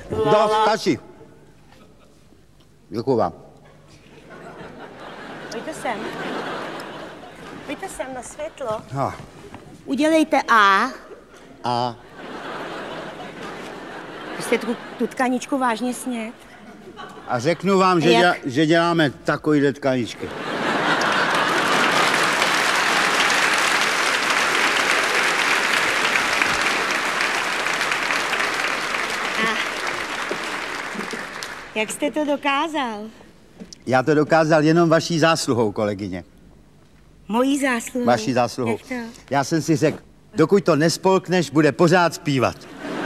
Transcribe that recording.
Dost, stačí. Děkuju vám. Pojďte sem. Pojďte sem na světlo. No. Udělejte A. A Jste tu tkaničku vážně snět? A řeknu vám, že děláme takovýhle tkaničky. Jak jste to dokázal? Já to dokázal jenom vaší zásluhou, kolegyně. Mojí zásluhou? Vaší zásluhou. Jak to? Já jsem si řekl, dokud to nespolkneš, bude pořád zpívat.